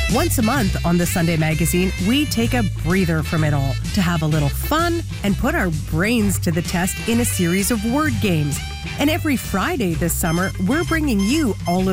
Once a month on the Sunday Magazine, we take a breather from it all to have a little fun and put our brains to the test in a series of word games. And every Friday this summer, we're bringing you all of